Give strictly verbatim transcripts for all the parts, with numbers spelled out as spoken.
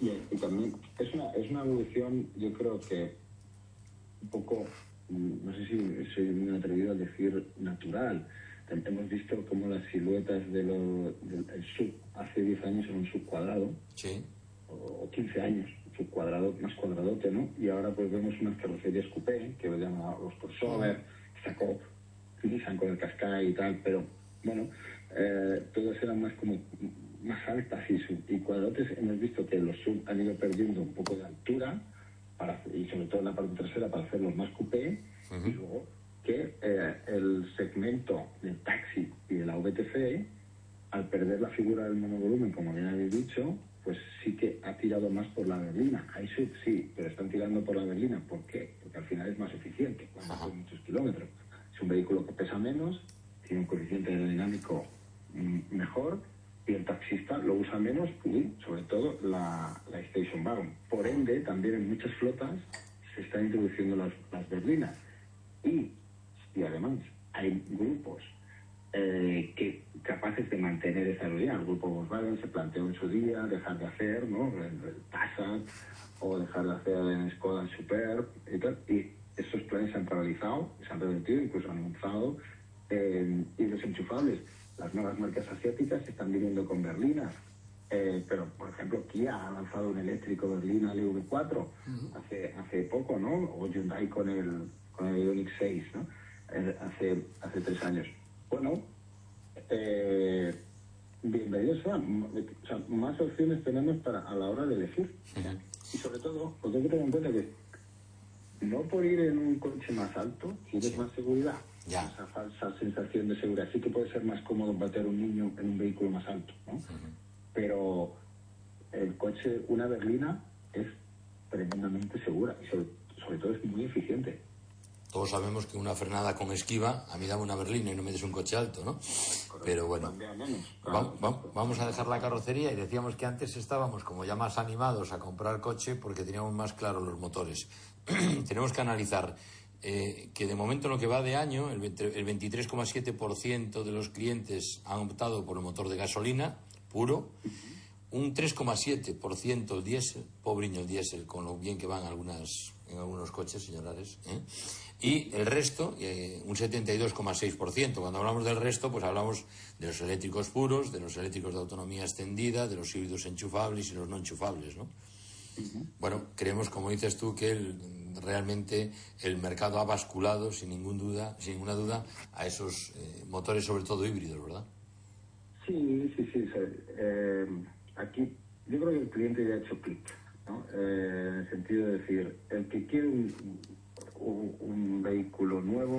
Y, y también es una, es una evolución, yo creo que un poco, no sé si soy muy atrevido a decir natural. Hemos visto cómo las siluetas de lo, del el sub hace diez años era un subcuadrado, sí, o quince años, un subcuadrado más cuadradote, ¿no? Y ahora pues vemos unas carrocerías coupé, que lo llaman los crossover, sacó Nissan con el Qashqai y tal, pero bueno, eh, todas eran más como más altas y, sub, y cuadradotes. Hemos visto que los sub han ido perdiendo un poco de altura, para, y sobre todo en la parte trasera para hacerlos más coupé, uh-huh. Y luego que eh, el segmento del taxi y de la V T C, al perder la figura del monovolumen, como bien habéis dicho, pues sí que ha tirado más por la berlina. Hay sub, sí, pero están tirando por la berlina. ¿Por qué? Porque al final es más eficiente, cuando hace muchos kilómetros. Es un vehículo que pesa menos, tiene un coeficiente aerodinámico mm, mejor, y el taxista lo usa menos, y sobre todo la, la station wagon. Por ende, también en muchas flotas se están introduciendo las, las berlinas. Y, y además hay grupos eh, que capaces de mantener esa aerodinámica. El grupo Volkswagen se planteó en su día dejar de hacer, ¿no?, el, el Passat, o dejar de hacer en Skoda Superb y tal, y esos planes se han paralizado, se han revertido, incluso han avanzado, eh, y los enchufables. Las nuevas marcas asiáticas se están viniendo con berlinas, eh, pero por ejemplo Kia ha lanzado un eléctrico berlina L V cuatro uh-huh. hace hace poco, ¿no? O Hyundai con el con el Ioniq seis, ¿no? Eh, hace hace tres años. Bueno, eh, bienvenidos sean, o sea, más opciones tenemos para a la hora de elegir. Uh-huh. Y sobre todo, pues hay que tener en cuenta que no por ir en un coche más alto tienes sí. más seguridad. Ya. Esa falsa sensación de seguridad. Sí que puede ser más cómodo batear a un niño en un vehículo más alto, ¿no? Uh-huh. Pero el coche, una berlina, es tremendamente segura y sobre, sobre todo es muy eficiente. Todos sabemos que una frenada con esquiva, a mí dame una berlina y no me des un coche alto, ¿no? Correcto. Pero bueno, va, va, vamos a dejar la carrocería, y decíamos que antes estábamos como ya más animados a comprar coche porque teníamos más claros los motores. Tenemos que analizar eh, que de momento en lo que va de año el, el veintitrés coma siete por ciento de los clientes han optado por el motor de gasolina puro, un tres coma siete por ciento el diésel, pobreño el diésel, con lo bien que van algunas, en algunos coches, señores, ¿eh? Y el resto, eh, un setenta y dos coma seis por ciento. Cuando hablamos del resto, pues hablamos de los eléctricos puros, de los eléctricos de autonomía extendida, de los híbridos enchufables y los no enchufables, ¿no? Uh-huh. Bueno, creemos, como dices tú, que el, realmente el mercado ha basculado sin ningún duda, sin ninguna duda, a esos eh, motores, sobre todo híbridos, ¿verdad? Sí, sí, sí. sí. Eh, aquí yo creo que el cliente ya ha hecho clic, ¿no? Eh, en el sentido de decir, el que quiere un, un, un vehículo nuevo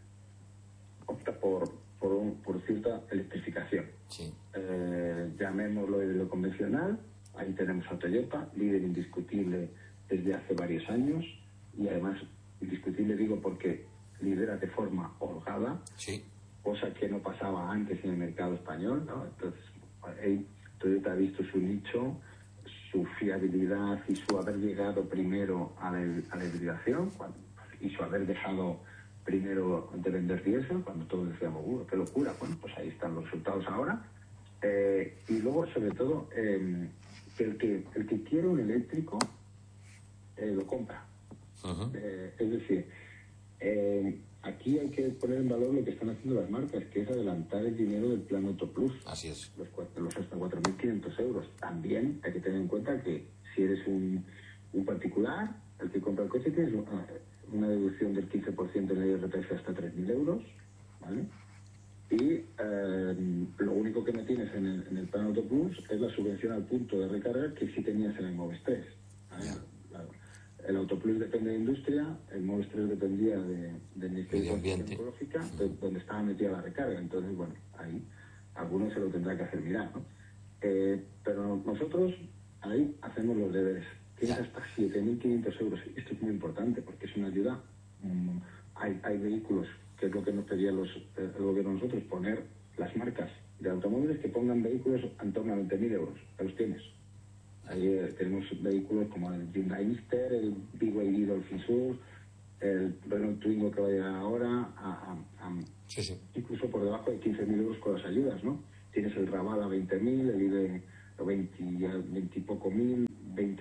opta por, por, un, por cierta electrificación. Sí. Eh, llamémoslo de lo convencional. Ahí tenemos a Toyota, líder indiscutible desde hace varios años, y además indiscutible digo porque lidera de forma holgada, sí. cosa que no pasaba antes en el mercado español, ¿no? Entonces, ahí Toyota ha visto su nicho, su fiabilidad y su haber llegado primero a la, a la hibridación, cuando, y su haber dejado primero de vender diésel, cuando todos decíamos, uh, qué locura. Bueno, pues ahí están los resultados ahora. Eh, y luego, sobre todo, eh, que el que el que quiere un eléctrico eh, lo compra. Uh-huh. Eh, es decir, eh, aquí hay que poner en valor lo que están haciendo las marcas, que es adelantar el dinero del plan Auto Plus. Así es. Los, los hasta cuatro mil quinientos euros. También hay que tener en cuenta que si eres un, un particular, el que compra el coche, tienes una, una deducción del quince por ciento en la I R P F hasta tres mil euros, ¿vale? Y eh, lo único que no tienes en el, en el plan Auto Plus es la subvención al punto de recarga que sí tenías en el Moves tres. ¿Vale? Yeah. Claro. El Auto Plus depende de industria, el Moves tres dependía de, de Ministerio de Transición Ecológica, uh-huh. de, donde estaba metida la recarga. Entonces, bueno, ahí algunos se lo tendrá que hacer mirar, ¿no? Eh, pero nosotros ahí hacemos los deberes. Tienes yeah. hasta siete mil quinientos euros. Esto es muy importante porque es una ayuda. Um, hay, hay vehículos, que es lo que nos pedían los, el gobierno nosotros, poner las marcas de automóviles que pongan vehículos en torno a veinte mil euros. Ya los tienes. Ahí eh, tenemos vehículos como el Hyundai Mister, el B Y D Dolphin Sur, el Renault Twingo que va a llegar ahora, a, a, a, sí, sí. incluso por debajo de quince mil euros con las ayudas, ¿no? Tienes el Raval a veinte mil, el I B E veinte, veinte y poco mil, veinte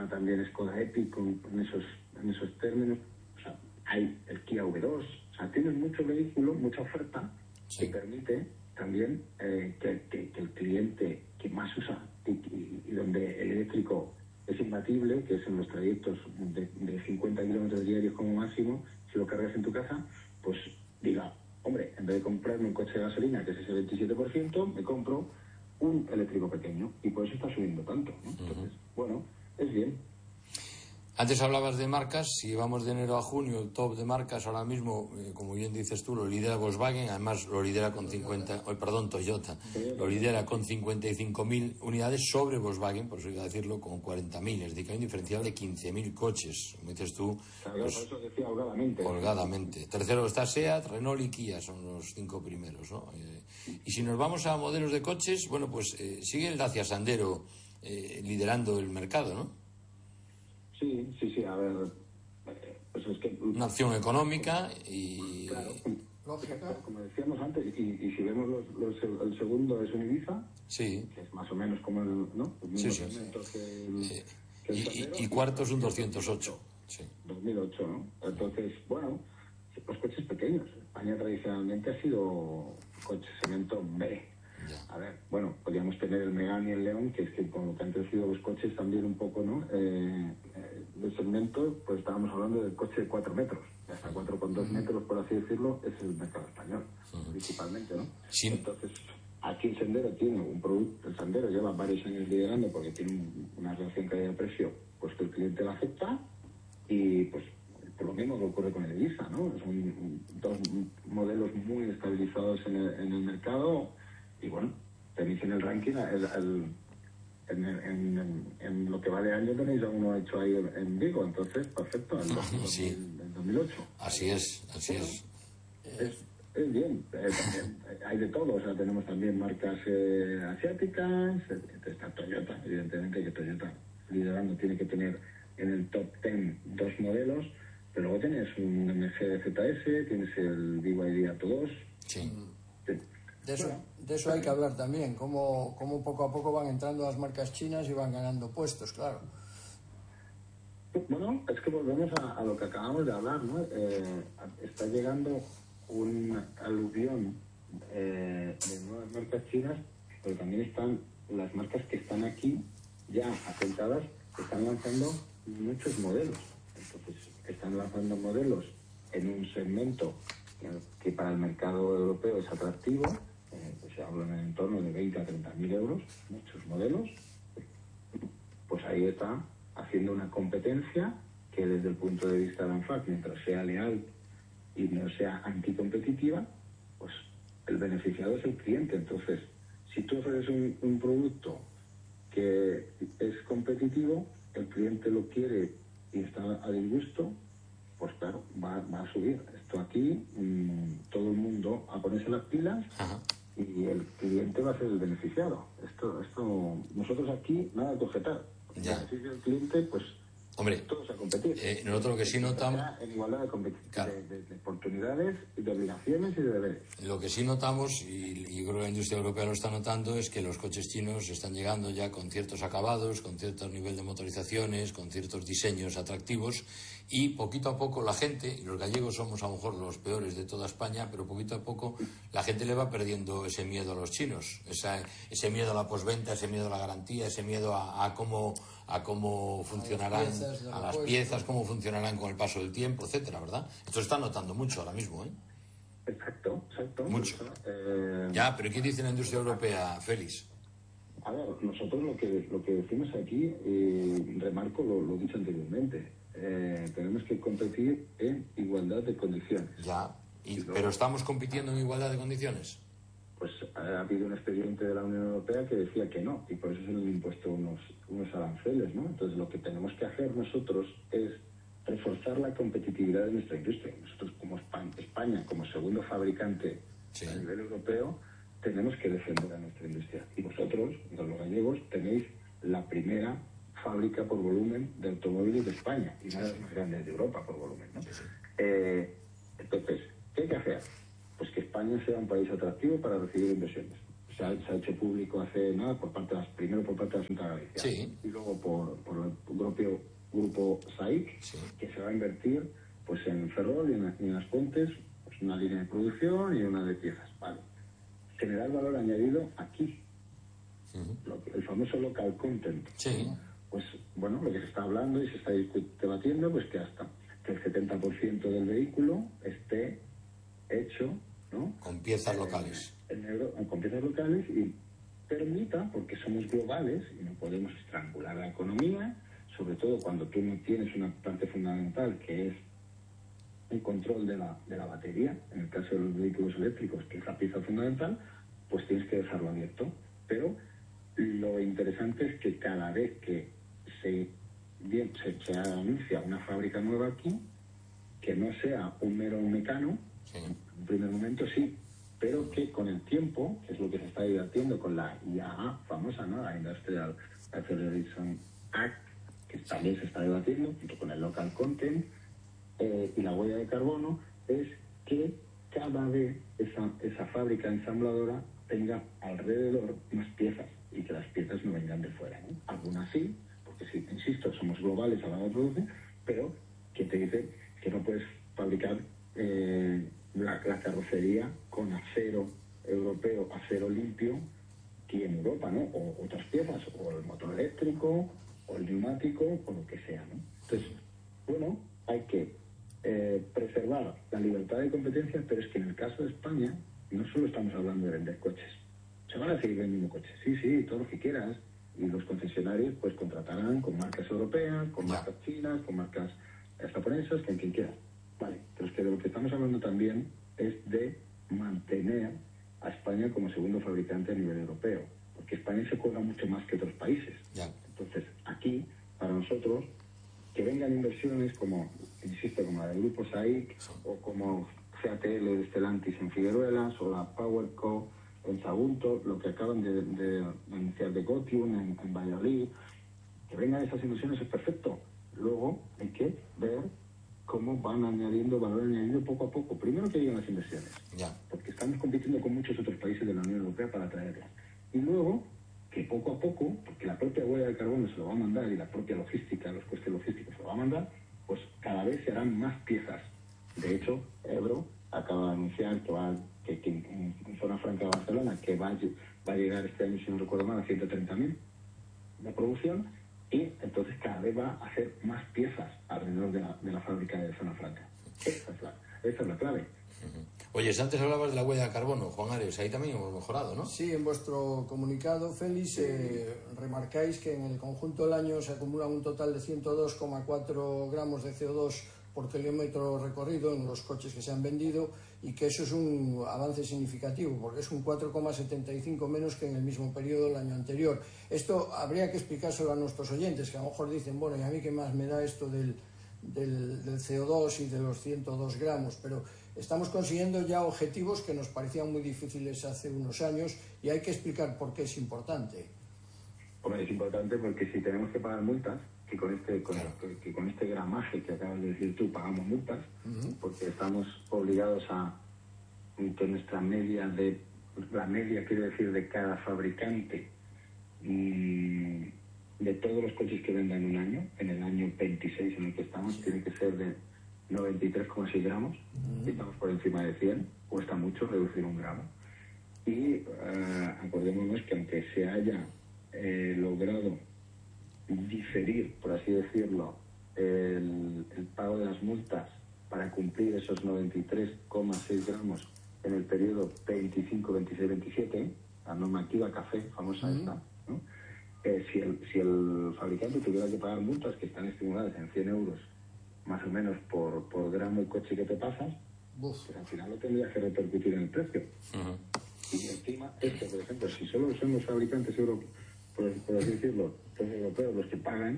está también Skoda Epic en esos, en esos términos. O sea, hay el Kia V dos. O sea, tienes mucho vehículo, mucha oferta, sí, que permite también eh, que, que, que el cliente que más usa y, y, y donde el eléctrico es imbatible, que es en los trayectos de, de cincuenta kilómetros diarios como máximo, si lo cargas en tu casa, pues diga, hombre, en vez de comprarme un coche de gasolina, que es ese veintisiete por ciento, me compro un eléctrico pequeño, y por eso está subiendo tanto, ¿no? Entonces, uh-huh, bueno, es bien. Antes hablabas de marcas, si vamos de enero a junio, el top de marcas ahora mismo, eh, como bien dices tú, lo lidera Volkswagen, además lo lidera con cincuenta, oh, perdón, Toyota, lo lidera con cincuenta y cinco mil unidades sobre Volkswagen, por eso iba a decirlo, con cuarenta mil, es decir, que hay un diferencial de quince mil coches, como dices tú. Claro, pues, por eso decía holgadamente. Holgadamente. Tercero está SEAT, Renault y Kia, son los cinco primeros, ¿no? Eh, y si nos vamos a modelos de coches, bueno, pues eh, sigue el Dacia Sandero eh, liderando el mercado, ¿no? Sí, sí, sí, a ver, pues es que... Una opción económica y... Claro, lógica, como decíamos antes, y, y si vemos los, los, el segundo es un Ibiza, sí, que es más o menos como el, ¿no? El mismo sí, sí, sí. Que el, eh, que el y, Sandero, y, y cuarto es un doscientos ocho. Sí. dos mil ocho, ¿no? Entonces, bueno, los coches pequeños. España tradicionalmente ha sido coche segmento B. Ya. A ver, bueno, podríamos tener el Megane y el León, que es que con lo que han crecido los coches también un poco, ¿no? Eh, eh, de segmento, pues estábamos hablando del coche de cuatro metros. Hasta cuatro con dos metros, por así decirlo, es el mercado español, uh-huh, principalmente, ¿no? Sí. Entonces, aquí el Sandero tiene un producto, el Sandero lleva varios años liderando porque tiene un, una relación calidad-precio, pues que el cliente la acepta, y pues por lo mismo que ocurre con el Ibiza, ¿no? Son dos modelos muy estabilizados en el, en el mercado. Y bueno, tenéis en el ranking, el, el, en, en, en, en lo que va de año tenéis a uno hecho ahí en Vigo, entonces, perfecto, en el, sí, el dos mil ocho. Así es, así bueno, es. es. Es bien, eh, también, hay de todo, o sea, tenemos también marcas eh, asiáticas, está Toyota, evidentemente que Toyota liderando tiene que tener en el top diez dos modelos, pero luego tienes un M G Z S, tienes el B Y D Atto dos. Sí. Sí. De eso, de eso hay que hablar también, cómo, cómo poco a poco van entrando las marcas chinas y van ganando puestos, claro. Bueno, es que volvemos a, a lo que acabamos de hablar, ¿no? Eh, está llegando un aluvión eh, de nuevas marcas chinas, pero también están las marcas que están aquí ya asentadas, que están lanzando muchos modelos. Entonces, están lanzando modelos en un segmento que para el mercado europeo es atractivo. Eh, pues se habla en el entorno de veinte a treinta mil euros, muchos modelos. Pues ahí está haciendo una competencia que desde el punto de vista de ANFAC, mientras sea leal y no sea anticompetitiva, pues el beneficiado es el cliente. Entonces, si tú ofreces un, un producto que es competitivo, el cliente lo quiere y está a disgusto, pues claro, va, va a subir. Esto aquí, mmm, todo el mundo a ponerse las pilas. Ajá. Y el cliente va a ser el beneficiado. Esto, esto, nosotros aquí nada que objetar. Ya. Si el cliente, pues hombre, todos a competir. Eh, nosotros lo que sí notamos... En igualdad de, claro, de, de, de oportunidades, de obligaciones y de deberes. Lo que sí notamos, y, y creo que la industria europea lo está notando, es que los coches chinos están llegando ya con ciertos acabados, con cierto nivel de motorizaciones, con ciertos diseños atractivos, y poquito a poco la gente, y los gallegos somos a lo mejor los peores de toda España, pero poquito a poco la gente le va perdiendo ese miedo a los chinos, esa, ese miedo a la postventa, ese miedo a la garantía, ese miedo a, a cómo, a cómo funcionarán, a las piezas, a las piezas cómo funcionarán con el paso del tiempo, etcétera, ¿verdad? Esto se está notando mucho ahora mismo, ¿eh? Exacto, exacto. Mucho. Eh, ya, pero ¿qué dice la industria europea, Félix? A ver, nosotros lo que lo que decimos aquí, eh, remarco lo, lo dicho anteriormente, eh, tenemos que competir en igualdad de condiciones. Ya, y, y pero ¿estamos compitiendo en igualdad de condiciones? Pues ha habido un expediente de la Unión Europea que decía que no, y por eso se nos han impuesto unos, unos aranceles, ¿no? Entonces lo que tenemos que hacer nosotros es reforzar la competitividad de nuestra industria. Nosotros como España, España como segundo fabricante sí. a nivel europeo, tenemos que defender a nuestra industria. Y vosotros, los gallegos, tenéis la primera fábrica por volumen de automóviles de España, y una de las más grandes de Europa por volumen, ¿no? Sí, sí. Eh, entonces, ¿qué hay que hacer? Pues que España sea un país atractivo para recibir inversiones. se ha, se ha hecho público hace nada, por parte de las, primero por parte de la Junta de Galicia, sí. y luego por, por el propio grupo S A I C, sí. que se va a invertir pues en Ferrol y en, y en As Pontes, pues una línea de producción y una de piezas. Vale. Generar valor añadido aquí. Uh-huh. Lo, el famoso local content. Sí. Pues bueno, lo que se está hablando y se está debatiendo, pues que hasta que el setenta por ciento del vehículo esté hecho, ¿no?, con piezas locales. En euro, con piezas locales, y permita, porque somos globales y no podemos estrangular la economía, sobre todo cuando tú no tienes una parte fundamental que es el control de la, de la batería, en el caso de los vehículos eléctricos, que es la pieza fundamental, pues tienes que dejarlo abierto. Pero lo interesante es que cada vez que se, bien, se, se anuncia una fábrica nueva aquí, que no sea un mero mecano, sí. En un primer momento sí, pero que con el tiempo, que es lo que se está debatiendo con la I A A famosa, ¿no?, la Industrial Acceleration Act, que también se está debatiendo, junto con el local content, eh, y la huella de carbono, es que cada vez esa, esa fábrica ensambladora tenga alrededor más piezas, y que las piezas no vengan de fuera, ¿no? Algunas sí, porque sí, insisto, somos globales a la hora de producir, pero que te dice que no puedes fabricar eh, la, la carrocería con acero europeo, acero limpio, aquí en Europa, ¿no? O otras piezas, o el motor eléctrico, o el neumático, o lo que sea, ¿no? Entonces, bueno, hay que eh, preservar la libertad de competencia, pero es que en el caso de España no solo estamos hablando de vender coches. Se van a seguir vendiendo coches, sí, sí, todo lo que quieras, y los concesionarios pues contratarán con marcas europeas, con marcas chinas, con marcas japonesas, con quien quiera. Vale, pero es que de lo que estamos hablando también es de mantener a España como segundo fabricante a nivel europeo, porque España se cuelga mucho más que otros países. Ya. Entonces, aquí, para nosotros, que vengan inversiones como, insisto, como la del grupo S A I C, sí. o como C A T L de Stellantis en Figueruelas, o la PowerCo en Sagunto, lo que acaban de, de, de iniciar de Gotium en, en Valladolid, que vengan esas inversiones es perfecto. Luego hay que ver cómo van añadiendo valor añadido poco a poco. Primero que lleguen las inversiones, ya. porque estamos compitiendo con muchos otros países de la Unión Europea para traerlas. Y luego que poco a poco, porque la propia huella de carbono se lo va a mandar y la propia logística, los costes logísticos se lo va a mandar, pues cada vez se harán más piezas. De hecho, Ebro acaba de anunciar que, va, que, que en, en zona franca de Barcelona, que va, va a llegar este año, si no recuerdo mal, a ciento treinta mil de producción, y entonces cada vez va a hacer más piezas alrededor de la, de la fábrica de zona franca. Esa es la, esa es la clave. Uh-huh. Oye, si antes hablabas de la huella de carbono, Juan Arias, ahí también hemos mejorado, ¿no? Sí, en vuestro comunicado, Félix, eh, remarcáis que en el conjunto del año se acumulan un total de ciento dos coma cuatro gramos de C O dos por kilómetro recorrido en los coches que se han vendido, y que eso es un avance significativo, porque es un cuatro coma setenta y cinco menos que en el mismo periodo del año anterior. Esto habría que explicárselo a nuestros oyentes, que a lo mejor dicen, bueno, ¿y a mí qué más me da esto del, del, del C O dos y de los ciento dos gramos? Pero estamos consiguiendo ya objetivos que nos parecían muy difíciles hace unos años, y hay que explicar por qué es importante. Hombre, es importante porque si tenemos que pagar multas, que con este con, claro. que, que con este gramaje que acabas de decir tú pagamos multas, uh-huh. porque estamos obligados a que nuestra media de la media quiero decir de cada fabricante y de todos los coches que vendan en un año, en el año veintiséis en el que estamos, tiene que ser de noventa y tres coma seis gramos, uh-huh. y estamos por encima de cien, cuesta mucho reducir un gramo. Y uh, acordémonos que aunque se haya eh, logrado diferir, por así decirlo, el, el pago de las multas para cumplir esos noventa y tres coma seis gramos en el periodo veinticinco, veintiséis, veintisiete, la normativa café, famosa uh-huh. esta, ¿no? Eh, si, el, si el fabricante tuviera que pagar multas que están estimuladas en cien euros más o menos por, por gramo de coche que te pasas, pues al final lo tendrías que repercutir en el precio. Uh-huh. Y encima, esto, por ejemplo, si solo son los fabricantes europeos, por, por así decirlo, los europeos los que pagan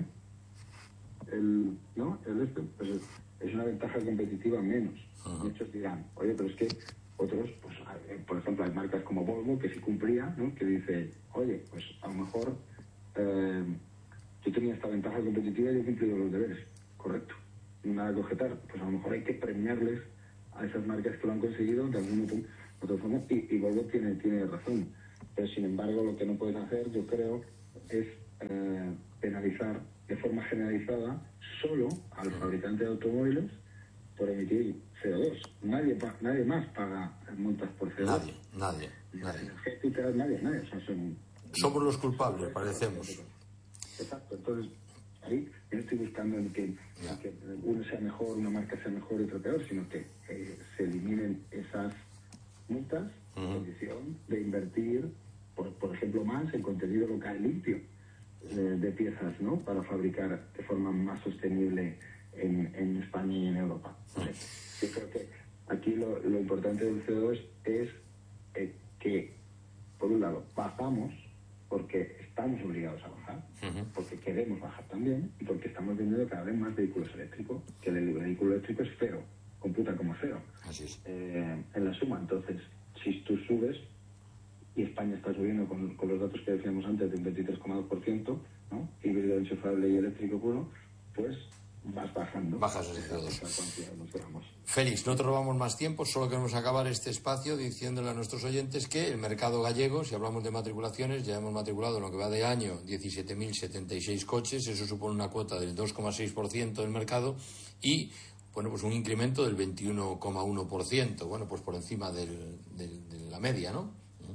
el, ¿no? el este, pues es, es una ventaja competitiva menos. Uh-huh. Muchos dirán, oye, pero es que otros, pues por ejemplo, hay marcas como Volvo que sí cumplía, ¿no? Que dice, oye, pues a lo mejor eh, yo tenía esta ventaja competitiva y he cumplido los deberes, correcto, nada que objetar, pues a lo mejor hay que premiarles a esas marcas que lo han conseguido de alguna otra forma, y, y Volvo tiene, tiene razón. Pero sin embargo, lo que no puedes hacer, yo creo, es eh, penalizar de forma generalizada solo al fabricante de automóviles por emitir C O dos. Nadie, nadie más paga multas por C O dos. Nadie, nadie. Ni nadie. las energéticas, nadie, nadie. O sea, son, Somos los culpables, parecemos. Exacto, entonces ahí yo no estoy buscando en que, en que uno sea mejor, una marca sea mejor y otra peor, sino que eh, se eliminen esas multas en uh-huh. condición de invertir, por, por ejemplo, más en contenido local limpio eh, de piezas, ¿no? Para fabricar de forma más sostenible en, en España y en Europa. ¿Vale? Yo creo que aquí lo, lo importante del C O dos es eh, que, por un lado, bajamos porque estamos obligados a bajar, uh-huh. porque queremos bajar también y porque estamos vendiendo cada vez más vehículos eléctricos, que el vehículo eléctrico es cero, computa como cero. Así es. Eh, en la suma. Entonces, si tú subes, y España está subiendo con, con los datos que decíamos antes de un veintitrés coma dos por ciento, ¿no? Híbrido, enchufable y eléctrico puro, pues vas bajando. Bajas el C O dos. Félix, no te robamos más tiempo, solo queremos acabar este espacio diciéndole a nuestros oyentes que el mercado gallego, si hablamos de matriculaciones, ya hemos matriculado en lo que va de año diecisiete mil setenta y seis coches, eso supone una cuota del dos coma seis por ciento del mercado y, bueno, pues un incremento del veintiuno coma uno por ciento, bueno, pues por encima del, del, de la media, ¿no?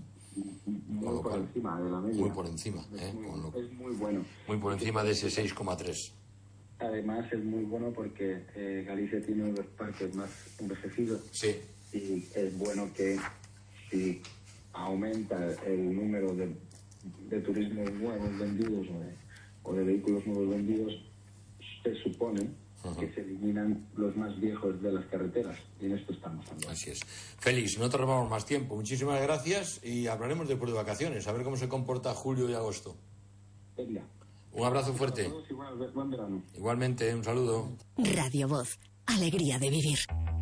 Muy por cual, encima de la media. Muy por encima, es, ¿eh? muy, Con lo, es muy bueno. Muy por encima de ese seis coma tres. Además es muy bueno porque eh, Galicia tiene uno de los parques más envejecidos. Sí. Y es bueno que si aumenta el número de, de turismos nuevos vendidos o de, o de vehículos nuevos vendidos, se supone uh-huh. que se eliminan los más viejos de las carreteras. Y en esto estamos hablando. Así es. Félix, no te robamos más tiempo. Muchísimas gracias y hablaremos después de vacaciones, a ver cómo se comporta julio y agosto. Venga. Un abrazo fuerte. Igualmente, un saludo. Radio Voz, alegría de vivir.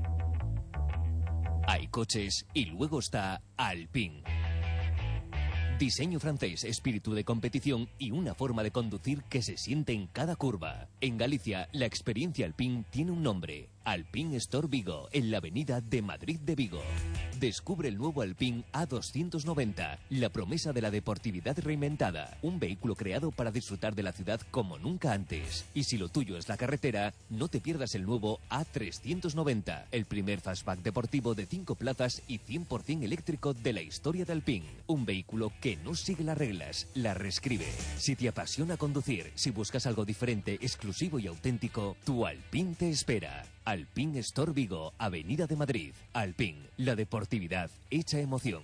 Hay coches y luego está Alpine. Diseño francés, espíritu de competición y una forma de conducir que se siente en cada curva. En Galicia, la experiencia Alpine tiene un nombre. Alpine Store Vigo, en la avenida de Madrid de Vigo. Descubre el nuevo Alpine A doscientos noventa, la promesa de la deportividad reinventada. Un vehículo creado para disfrutar de la ciudad como nunca antes. Y si lo tuyo es la carretera, no te pierdas el nuevo A trescientos noventa, el primer fastback deportivo de cinco plazas y cien por ciento eléctrico de la historia de Alpine. Un vehículo que no sigue las reglas, las reescribe. Si te apasiona conducir, si buscas algo diferente, exclusivo y auténtico, tu Alpine te espera. Alpine Store Vigo, Avenida de Madrid. Alpine, la deportividad hecha emoción.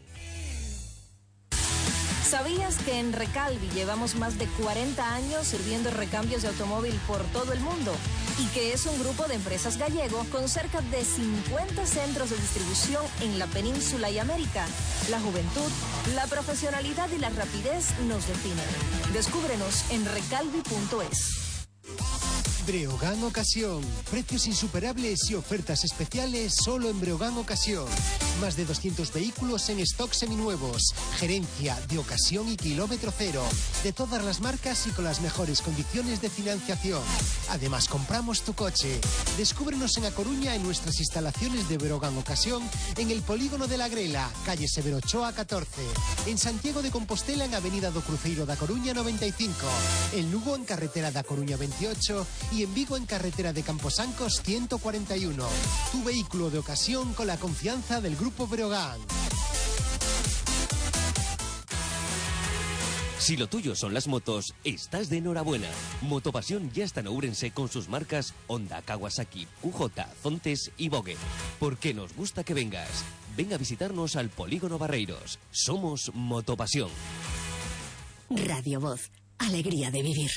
¿Sabías que en Recalvi llevamos más de cuarenta años sirviendo recambios de automóvil por todo el mundo? Y que es un grupo de empresas gallego con cerca de cincuenta centros de distribución en la península y América. La juventud, la profesionalidad y la rapidez nos definen. Descúbrenos en recalvi punto es. Breogán Ocasión. Precios insuperables y ofertas especiales solo en Breogán Ocasión. Más de doscientos vehículos en stock seminuevos. Gerencia de ocasión y kilómetro cero. De todas las marcas y con las mejores condiciones de financiación. Además, compramos tu coche. Descúbrenos en A Coruña en nuestras instalaciones de Breogán Ocasión en el Polígono de la Grela, calle Severo Ochoa catorce. En Santiago de Compostela en Avenida do Cruceiro da Coruña noventa y cinco. En Lugo en carretera da Coruña veintiocho y en Vigo en carretera de Camposancos ciento cuarenta y uno. Tu vehículo de ocasión con la confianza del Grupo Breogán. Si lo tuyo son las motos, estás de enhorabuena. Motopasión ya está en Ourense con sus marcas Honda, Kawasaki, Q J, Zontes y Vogue. Porque nos gusta que vengas. Ven a visitarnos al Polígono Barreiros. Somos Motopasión. Radio Voz, alegría de vivir.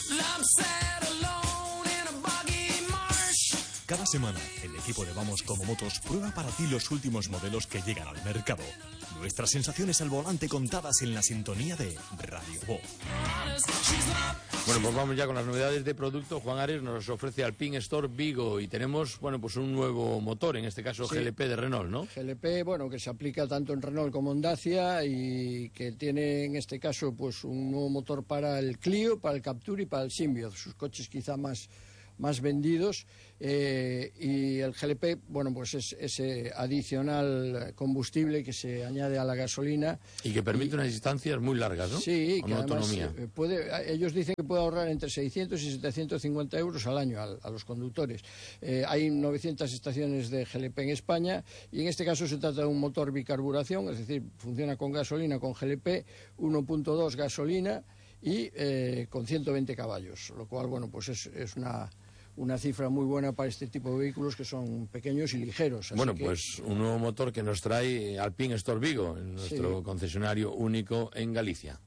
Cada semana, el equipo de Vamos Como Motos prueba para ti los últimos modelos que llegan al mercado. Nuestras sensaciones al volante contadas en la sintonía de Radio Voz. Bueno, pues vamos ya con las novedades de producto. Juan Ares nos ofrece Alpine Store Vigo y tenemos, bueno, pues un nuevo motor, en este caso sí. G L P de Renault, ¿no? G L P, bueno, que se aplica tanto en Renault como en Dacia y que tiene en este caso pues un nuevo motor para el Clio, para el Captur y para el Symbiote, sus coches quizá más más vendidos, eh, y el G L P, bueno, pues es ese adicional combustible que se añade a la gasolina. Y que permite y, unas distancias muy largas, ¿no? Sí, con que además autonomía. Puede, ellos dicen que puede ahorrar entre seiscientos y setecientos cincuenta euros al año a, a los conductores. Eh, hay novecientas estaciones de G L P en España y en este caso se trata de un motor bicarburación, es decir, funciona con gasolina, con G L P, uno punto dos gasolina y eh, con ciento veinte caballos, lo cual, bueno, pues es, es una, una cifra muy buena para este tipo de vehículos que son pequeños y ligeros. Así bueno, que... pues un nuevo motor que nos trae Alpine Store Vigo, nuestro sí. concesionario único en Galicia.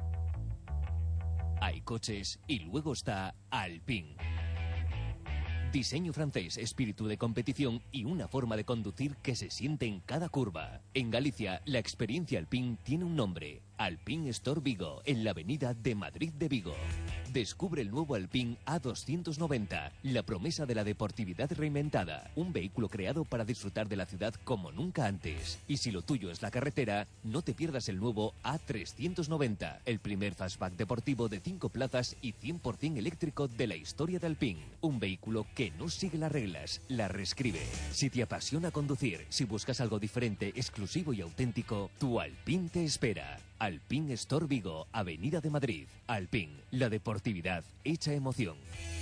Hay coches y luego está Alpine. Diseño francés, espíritu de competición y una forma de conducir que se siente en cada curva. En Galicia, la experiencia Alpine tiene un nombre. Alpine Store Vigo, en la avenida de Madrid de Vigo. Descubre el nuevo Alpine A doscientos noventa, la promesa de la deportividad reinventada. Un vehículo creado para disfrutar de la ciudad como nunca antes. Y si lo tuyo es la carretera, no te pierdas el nuevo A trescientos noventa, el primer fastback deportivo de cinco plazas y cien por ciento eléctrico de la historia de Alpine. Un vehículo que no sigue las reglas, las reescribe. Si te apasiona conducir, si buscas algo diferente, exclusivo y auténtico, tu Alpine te espera. Alpine Store Vigo, Avenida de Madrid. Alpine, la deportividad hecha emoción.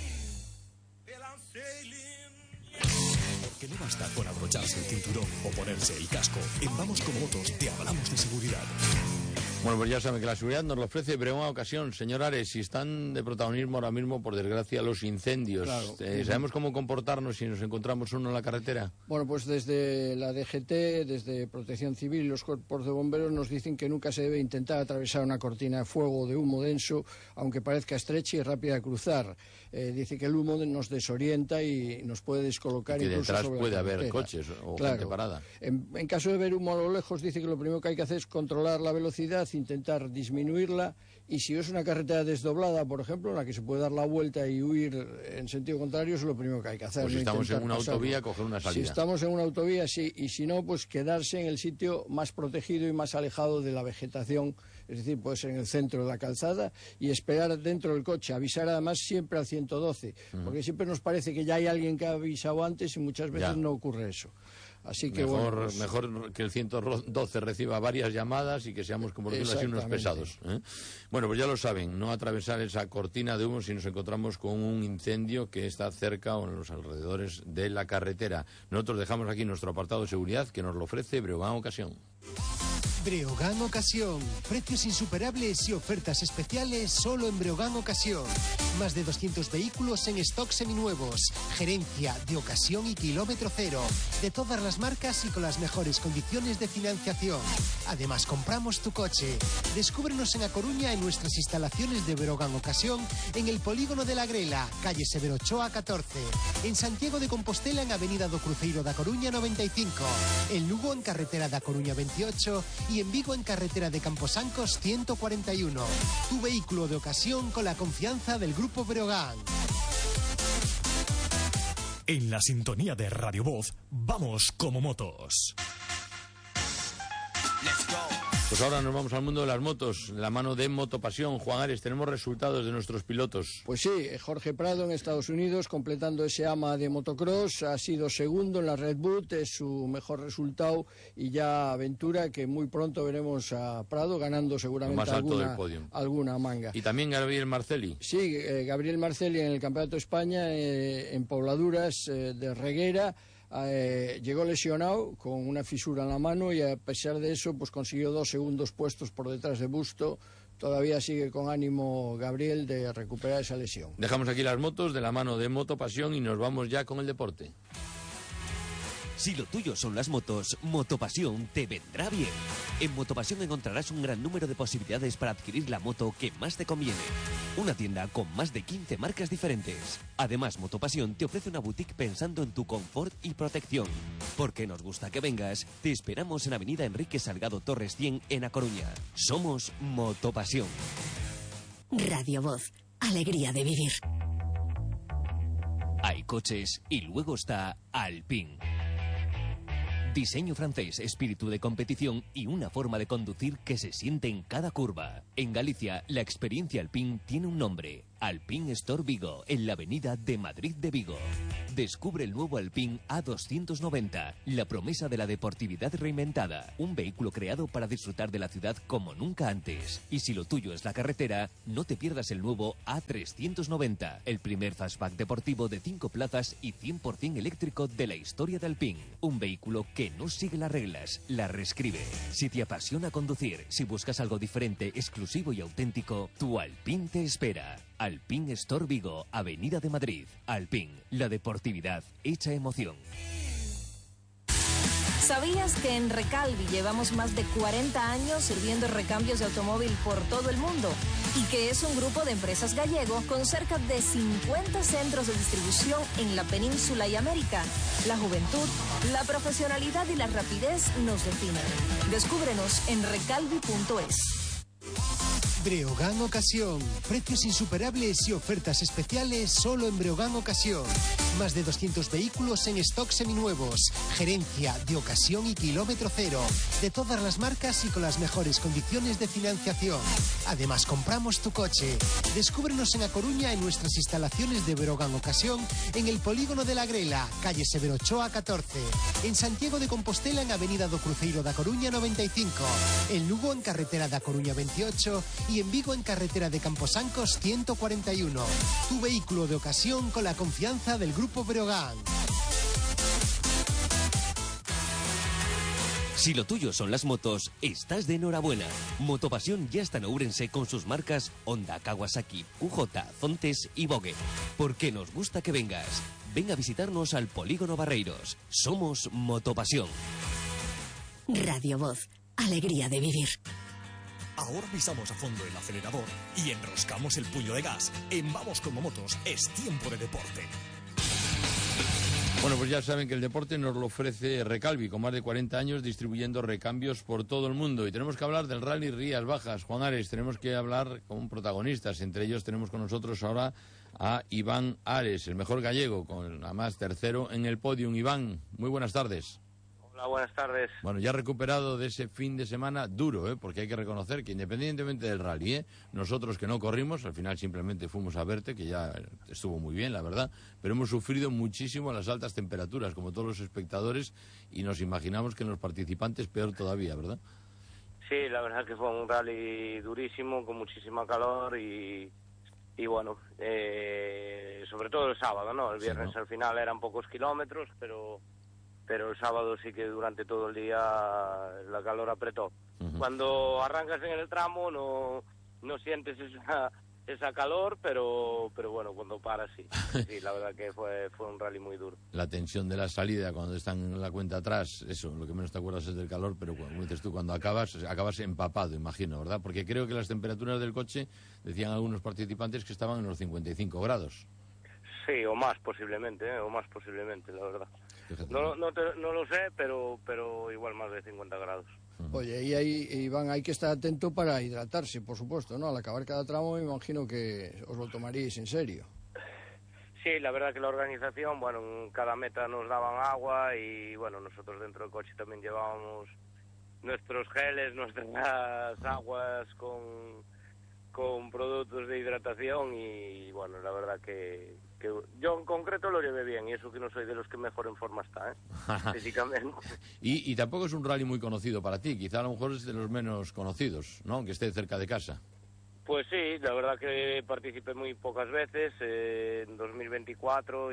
Porque no basta con abrocharse el cinturón o ponerse el casco. En Vamos Como Motos te hablamos de seguridad. Bueno, pues ya saben que la seguridad nos lo ofrece Breogán Ocasión. Señor Ares, si están de protagonismo ahora mismo, por desgracia, los incendios. Claro. Eh, ¿Sabemos cómo comportarnos si nos encontramos uno en la carretera? Bueno, pues desde la D G T, desde Protección Civil y los cuerpos de bomberos nos dicen que nunca se debe intentar atravesar una cortina de fuego de humo denso, aunque parezca estrecha y rápida de cruzar. Eh, dice que el humo nos desorienta y nos puede descolocar y que incluso detrás sobre puede la haber carretera. coches o claro. gente parada. En, en caso de ver humo a lo lejos, dice que lo primero que hay que hacer es controlar la velocidad, intentar disminuirla, y si es una carretera desdoblada, por ejemplo, en la que se puede dar la vuelta y huir en sentido contrario, es lo primero que hay que hacer. Pues si no estamos en una pasarlo. autovía, coger una salida. Si estamos en una autovía, sí, y si no, pues quedarse en el sitio más protegido y más alejado de la vegetación, es decir, puede ser en el centro de la calzada, y esperar dentro del coche, avisar además siempre al ciento doce, uh-huh. porque siempre nos parece que ya hay alguien que ha avisado antes y muchas veces ya. no ocurre eso. Así que mejor, bueno, pues... mejor que el ciento doce reciba varias llamadas y que seamos, como decirlo así, unos pesados, ¿eh? Bueno, pues ya lo saben, no atravesar esa cortina de humo si nos encontramos con un incendio que está cerca o en los alrededores de la carretera. Nosotros dejamos aquí nuestro apartado de seguridad que nos lo ofrece Breogán Ocasión. Breogán Ocasión. Precios insuperables y ofertas especiales solo en Breogán Ocasión. Más de doscientos vehículos en stock seminuevos. Gerencia de ocasión y kilómetro cero. De todas las marcas y con las mejores condiciones de financiación. Además, compramos tu coche. Descúbrenos en A Coruña en nuestras instalaciones de Breogán Ocasión en el Polígono de la Grela, calle Severo Ochoa catorce. En Santiago de Compostela en Avenida do Cruceiro da Coruña noventa y cinco. En Lugo en Carretera da Coruña veintiocho. Y en Vigo en carretera de Camposancos ciento cuarenta y uno. Tu vehículo de ocasión con la confianza del Grupo Breogán. En la sintonía de Radio Voz, vamos como motos. Pues ahora nos vamos al mundo de las motos, la mano de Motopasión. Juan Ares, tenemos resultados de nuestros pilotos. Pues sí, Jorge Prado en Estados Unidos, completando ese ama de motocross, ha sido segundo en la Red Bull, es su mejor resultado, y ya aventura que muy pronto veremos a Prado ganando seguramente más alto alguna, del podio. alguna manga. Y también Gabriel Marcelli. Sí, eh, Gabriel Marcelli en el Campeonato de España eh, en Pobladuras eh, de Reguera. Eh, llegó lesionado con una fisura en la mano y a pesar de eso pues consiguió dos segundos puestos por detrás de Busto. Todavía sigue con ánimo Gabriel de recuperar esa lesión. Dejamos aquí las motos de la mano de Motopasión y nos vamos ya con el deporte. Si lo tuyo son las motos, Motopasión te vendrá bien. En Motopasión encontrarás un gran número de posibilidades para adquirir la moto que más te conviene. Una tienda con más de quince marcas diferentes. Además, Motopasión te ofrece una boutique pensando en tu confort y protección. Porque nos gusta que vengas, te esperamos en Avenida Enrique Salgado Torres cien en A Coruña. Somos Motopasión. Radio Voz, alegría de vivir. Hay coches y luego está Alpine. Diseño francés, espíritu de competición y una forma de conducir que se siente en cada curva. En Galicia, la experiencia Alpine tiene un nombre. Alpine Store Vigo, en la avenida de Madrid de Vigo. Descubre el nuevo Alpine A doscientos noventa, la promesa de la deportividad reinventada. Un vehículo creado para disfrutar de la ciudad como nunca antes. Y si lo tuyo es la carretera, no te pierdas el nuevo A trescientos noventa, el primer fastback deportivo de cinco plazas y cien por ciento eléctrico de la historia de Alpine. Un vehículo que no sigue las reglas, las reescribe. Si te apasiona conducir, si buscas algo diferente, exclusivo y auténtico, tu Alpine te espera. Alpine Store Vigo, Avenida de Madrid. Alpine, la deportividad hecha emoción. ¿Sabías que en Recalvi llevamos más de cuarenta años sirviendo recambios de automóvil por todo el mundo? Y que es un grupo de empresas gallego con cerca de cincuenta centros de distribución en la península y América. La juventud, la profesionalidad y la rapidez nos definen. Descúbrenos en recalvi punto es. Breogán Ocasión. Precios insuperables y ofertas especiales solo en Breogán Ocasión. Más de doscientos vehículos en stock seminuevos. Gerencia de ocasión y kilómetro cero. De todas las marcas y con las mejores condiciones de financiación. Además, compramos tu coche. Descúbrenos en A Coruña en nuestras instalaciones de Breogán Ocasión en el Polígono de la Grela, calle Severo Ochoa catorce. En Santiago de Compostela en Avenida do Cruceiro da Coruña noventa y cinco. En Lugo en Carretera da Coruña veintiocho. Y en Vigo en carretera de Camposancos ciento cuarenta y uno. Tu vehículo de ocasión con la confianza del Grupo Breogán. Si lo tuyo son las motos, estás de enhorabuena. Motopasión ya está en Ourense con sus marcas Honda, Kawasaki, Q J, Zontes y Vogue. Porque nos gusta que vengas. Ven a visitarnos al Polígono Barreiros. Somos Motopasión. Radio Voz, alegría de vivir. Ahora pisamos a fondo el acelerador y enroscamos el puño de gas. En Vamos como Motos es tiempo de deporte. Bueno, pues ya saben que el deporte nos lo ofrece Recalvi, con más de cuarenta años distribuyendo recambios por todo el mundo. Y tenemos que hablar del Rally Rías Bajas. Juan Ares, tenemos que hablar con protagonistas. Entre ellos tenemos con nosotros ahora a Iván Ares, el mejor gallego, con además tercero en el podium. Iván, muy buenas tardes. Hola, buenas tardes. Bueno, ya recuperado de ese fin de semana duro, ¿eh? Porque hay que reconocer que independientemente del rally, ¿eh? Nosotros que no corrimos, al final simplemente fuimos a verte, que ya estuvo muy bien, la verdad, pero hemos sufrido muchísimo las altas temperaturas, como todos los espectadores, y nos imaginamos que en los participantes peor todavía, ¿verdad? Sí, la verdad que fue un rally durísimo, con muchísima calor y, y bueno, eh, sobre todo el sábado, ¿no? El viernes sí, ¿no? Al final eran pocos kilómetros, pero... pero el sábado sí que durante todo el día la calor apretó. Uh-huh. Cuando arrancas en el tramo no, no sientes esa, esa calor, pero pero bueno, cuando paras sí. Sí, la verdad que fue, fue un rally muy duro. La tensión de la salida, cuando están en la cuenta atrás, eso, lo que menos te acuerdas es del calor, pero como dices tú, cuando acabas, acabas empapado, imagino, ¿verdad? Porque creo que las temperaturas del coche, decían algunos participantes que estaban en los cincuenta y cinco grados. Sí, o más posiblemente, ¿eh? o más posiblemente, la verdad. No, no, te, no lo sé, pero pero igual más de cincuenta grados. Oye, y ahí, Iván, hay que estar atento para hidratarse, por supuesto, ¿no? Al acabar cada tramo me imagino que os lo tomaríais en serio. Sí, la verdad que la organización, bueno, en cada meta nos daban agua y, bueno, nosotros dentro del coche también llevábamos nuestros geles, nuestras aguas con, con productos de hidratación y, bueno, la verdad que... que yo en concreto lo llevé bien y eso que no soy de los que mejor en forma está, ¿eh? Físicamente. y, y tampoco es un rally muy conocido para ti, quizá a lo mejor es de los menos conocidos, ¿no? Aunque esté cerca de casa. Pues sí, la verdad que participé muy pocas veces, eh, en dos mil veinticuatro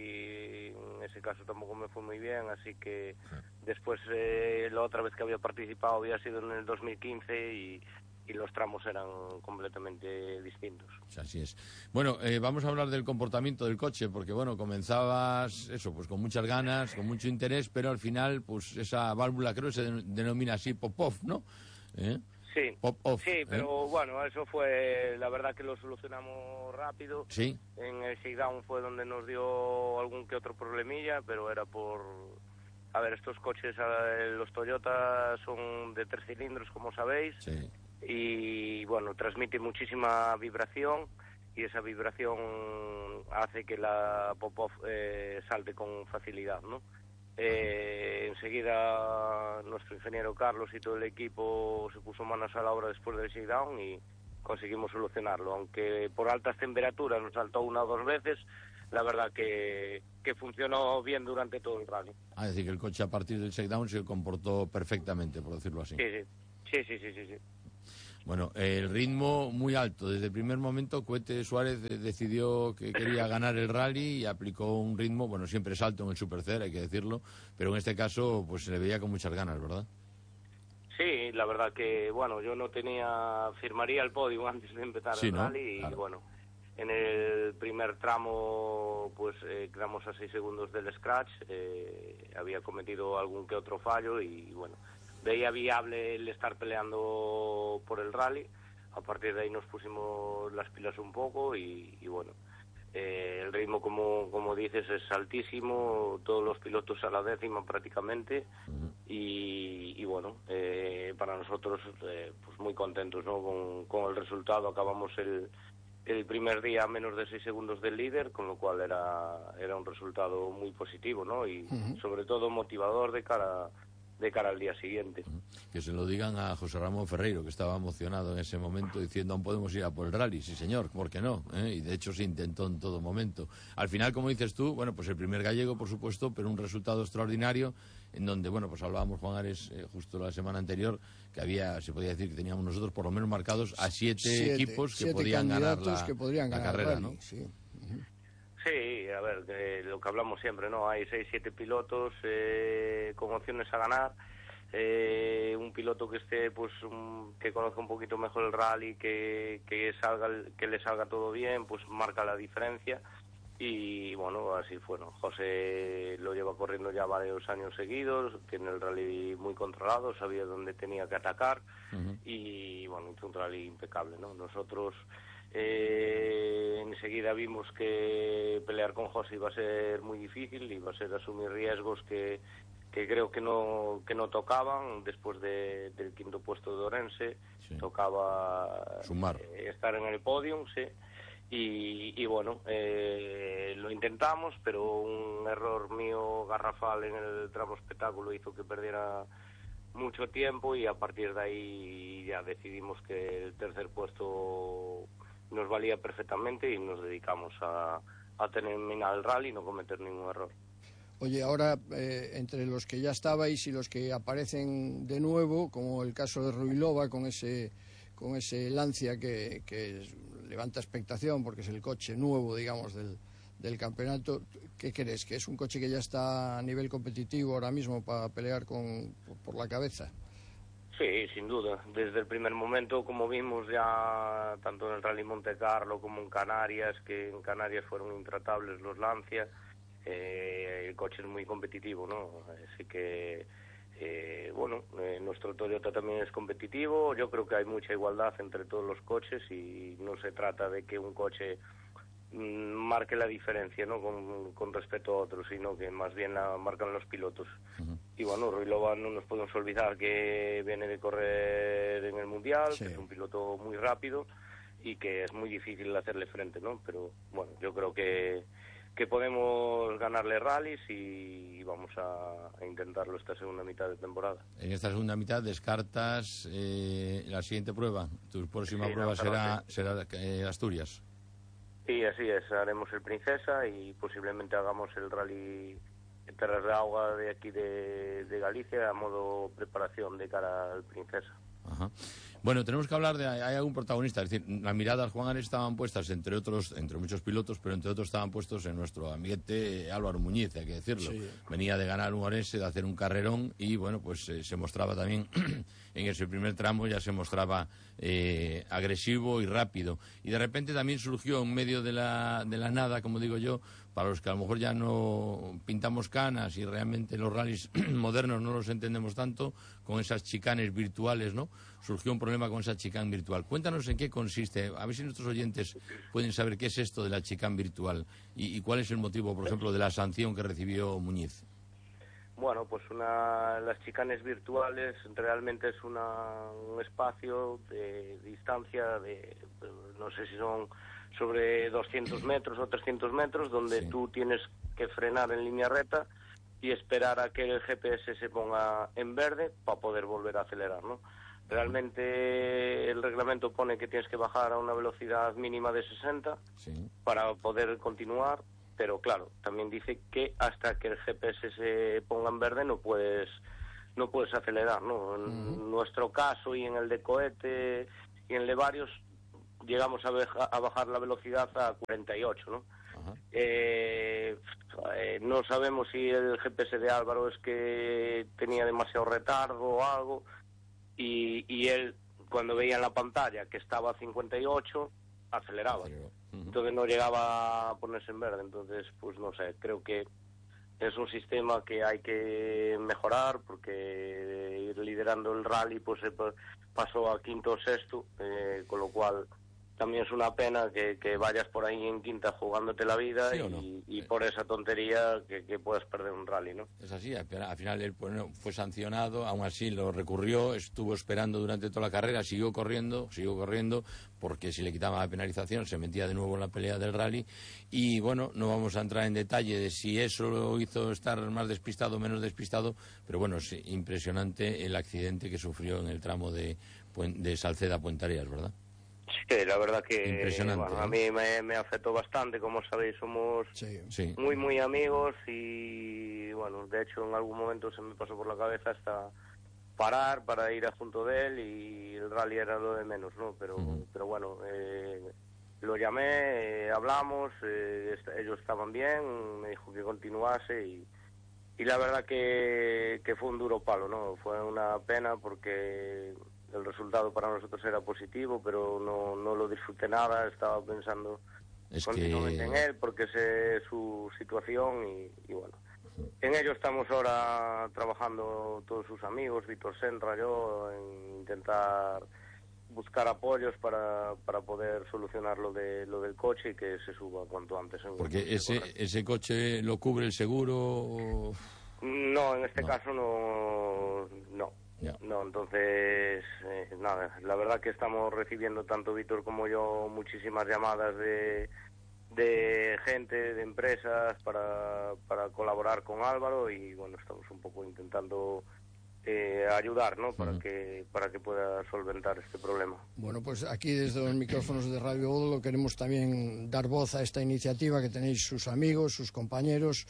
y en ese caso tampoco me fue muy bien, así que después eh, la otra vez que había participado había sido en el dos mil quince y... y los tramos eran completamente distintos. Así es. Bueno, eh, vamos a hablar del comportamiento del coche, porque bueno, comenzabas eso, pues con muchas ganas, con mucho interés, pero al final, pues esa válvula creo que se denomina así pop-off, ¿no? ¿Eh? Sí, pop-off, sí, ¿eh? pero bueno, eso fue, la verdad que lo solucionamos rápido. Sí. En el shakedown fue donde nos dio algún que otro problemilla, pero era por... A ver, estos coches, los Toyota son de tres cilindros, como sabéis. Sí. Y bueno, transmite muchísima vibración y esa vibración hace que la pop-off eh, salte con facilidad, ¿no? Eh, enseguida nuestro ingeniero Carlos y todo el equipo se puso manos a la obra después del shakedown y, conseguimos solucionarlo, aunque por altas temperaturas nos saltó una o dos veces, la verdad que, que funcionó bien durante todo el rally. Ah, es decir, que el coche a partir del shakedown se comportó perfectamente, por decirlo así. Sí, sí, sí, sí, sí, sí, sí. Bueno, el ritmo muy alto. Desde el primer momento, Cohete Suárez decidió que quería ganar el rally y aplicó un ritmo, bueno, siempre es alto en el Supercer, hay que decirlo, pero en este caso pues se le veía con muchas ganas, ¿verdad? Sí, la verdad que, bueno, yo no tenía, firmaría el podio antes de empezar sí, el ¿no? rally y, claro. bueno, en el primer tramo, pues eh, quedamos a seis segundos del scratch, eh, había cometido algún que otro fallo y, bueno, veía viable el estar peleando por el rally. A partir de ahí nos pusimos las pilas un poco y, y bueno, eh, el ritmo, como, como dices, es altísimo, todos los pilotos a la décima prácticamente. Uh-huh. y, y bueno, eh, para nosotros eh, pues muy contentos, ¿no? con, con el resultado. Acabamos el, el primer día a menos de seis segundos del líder, con lo cual era, era un resultado muy positivo, ¿no? Y uh-huh. sobre todo motivador de cara de cara al día siguiente. Que se lo digan a José Ramón Ferreiro, que estaba emocionado en ese momento diciendo, aún podemos ir a por el rally. Sí, señor, ¿por qué no? ¿Eh? Y de hecho se intentó en todo momento. Al final, como dices tú, bueno, pues el primer gallego, por supuesto, pero un resultado extraordinario en donde, bueno, pues hablábamos, Juan Ares, eh, justo la semana anterior, que había, se podía decir que teníamos nosotros por lo menos marcados a siete, siete equipos que siete podían ganar la, que podrían la ganar carrera, rally, ¿no? Sí. Uh-huh. Sí, a ver, eh, lo que hablamos siempre, ¿no? Hay seis, siete pilotos eh, con opciones a ganar. Eh, un piloto que esté, pues, un, que conozca un poquito mejor el rally, que, que salga, que le salga todo bien, pues marca la diferencia. Y bueno, así fue, ¿no? José lo lleva corriendo ya varios años seguidos, tiene el rally muy controlado, sabía dónde tenía que atacar. Uh-huh. Y bueno, hizo un rally impecable, ¿no? Nosotros eh, enseguida vimos que pelear con José iba a ser muy difícil, iba a ser asumir riesgos que que creo que no que no tocaban. Después de, del quinto puesto de Orense, sí. tocaba sumar, eh, estar en el podium, sí. Y, y bueno, eh, lo intentamos, pero un error mío garrafal en el tramo espectáculo hizo que perdiera mucho tiempo y a partir de ahí ya decidimos que el tercer puesto nos valía perfectamente y nos dedicamos a, a terminar el rally y no cometer ningún error. Oye, ahora, eh, entre los que ya estabais y los que aparecen de nuevo, como el caso de Ruilova, con ese con ese Lancia que, que levanta expectación porque es el coche nuevo, digamos, del, del campeonato, ¿qué crees? ¿Que es un coche que ya está a nivel competitivo ahora mismo para pelear con por, por la cabeza? Sí, sin duda. Desde el primer momento, como vimos ya tanto en el Rally Monte Carlo como en Canarias, que en Canarias fueron intratables los Lancia, Eh, el coche es muy competitivo, ¿no? Así que, eh, bueno, eh, nuestro Toyota también es competitivo. Yo creo que hay mucha igualdad entre todos los coches y no se trata de que un coche mmm, marque la diferencia, ¿no? Con, con respecto a otros, sino que más bien la marcan los pilotos. Uh-huh. Y bueno, Ruilova no nos podemos olvidar que viene de correr en el Mundial, sí. que es un piloto muy rápido y que es muy difícil hacerle frente, ¿no? Pero bueno, yo creo que que podemos ganarle rallies y vamos a, a intentarlo esta segunda mitad de temporada. En esta segunda mitad descartas eh, la siguiente prueba. Tu próxima sí, prueba no, será, será eh, Asturias. Sí, así es. Haremos el Princesa y posiblemente hagamos el rally Terras de Agua de aquí de, de Galicia a modo preparación de cara al Princesa. Ajá. Bueno, tenemos que hablar de... Hay algún protagonista, es decir, las miradas, Juan Ares, estaban puestas, entre otros, entre muchos pilotos, pero entre otros estaban puestos en nuestro amiguete Álvaro Muñiz, hay que decirlo. Sí. Venía de ganar un Orense, de hacer un carrerón, y bueno, pues eh, se mostraba también, en ese primer tramo ya se mostraba eh, agresivo y rápido. Y de repente también surgió en medio de la, de la nada, como digo yo, para los que a lo mejor ya no pintamos canas y realmente los rallies modernos no los entendemos tanto, con esas chicanes virtuales, ¿no? Surgió un problema con esa chicane virtual. Cuéntanos en qué consiste, a ver si nuestros oyentes pueden saber qué es esto de la chicane virtual y, y cuál es el motivo, por ejemplo, de la sanción que recibió Muñiz. Bueno, pues una, las chicanes virtuales realmente es una, un espacio de distancia de, no sé si son sobre doscientos metros o trescientos metros, donde sí. tú tienes que frenar en línea recta y esperar a que el G P S se ponga en verde para poder volver a acelerar, ¿no? Realmente el reglamento pone que tienes que bajar a una velocidad mínima de sesenta sí. para poder continuar, pero claro, también dice que hasta que el G P S se ponga en verde no puedes no puedes acelerar, ¿no? En uh-huh. nuestro caso y en el de Cohete y en el de varios llegamos a, beja, a bajar la velocidad a cuarenta y ocho, ¿no? Uh-huh. Eh, eh, no sabemos si el G P S de Álvaro es que tenía demasiado retardo o algo. Y, y él, cuando veía en la pantalla que estaba a cincuenta y ocho, aceleraba. Uh-huh. Entonces no llegaba a ponerse en verde. Entonces, pues no sé, creo que es un sistema que hay que mejorar, porque ir liderando el rally pues se pasó a quinto o sexto, eh, con lo cual también es una pena que, que vayas por ahí en quinta jugándote la vida, ¿sí, y, no? y por esa tontería que, que puedas perder un rally, ¿no? Es así, al final él pues, no, fue sancionado, aún así lo recurrió, estuvo esperando durante toda la carrera, siguió corriendo, siguió corriendo, porque si le quitaban la penalización se metía de nuevo en la pelea del rally, y bueno, no vamos a entrar en detalle de si eso lo hizo estar más despistado o menos despistado, pero bueno, es impresionante el accidente que sufrió en el tramo de, de Salceda a Puentareas, ¿verdad? Sí, la verdad que bueno, a mí me, me afectó bastante. Como sabéis, somos sí, sí. muy, muy amigos y, bueno, de hecho en algún momento se me pasó por la cabeza hasta parar para ir a junto de él, y el rally era lo de menos, ¿no? Pero, uh-huh. pero bueno, eh, lo llamé, eh, hablamos, eh, est- ellos estaban bien, me dijo que continuase y, y la verdad que, que fue un duro palo, ¿no? Fue una pena porque el resultado para nosotros era positivo, pero no, no lo disfruté nada, estaba pensando es continuamente que... en él porque sé su situación y, y bueno. En ello estamos ahora trabajando todos sus amigos, Víctor Senra, yo, en intentar buscar apoyos para, para poder solucionar lo de lo del coche y que se suba cuanto antes. Porque ese ese coche lo cubre el seguro. O... No, en este no. caso no, no. Ya. No, entonces, eh, nada, la verdad que estamos recibiendo, tanto Víctor como yo, muchísimas llamadas de, de gente, de empresas, para, para colaborar con Álvaro, y bueno, estamos un poco intentando eh, ayudar, ¿no? Para, uh-huh. que, para que pueda solventar este problema. Bueno, pues aquí desde los micrófonos de Radio Ódolo queremos también dar voz a esta iniciativa que tenéis sus amigos, sus compañeros,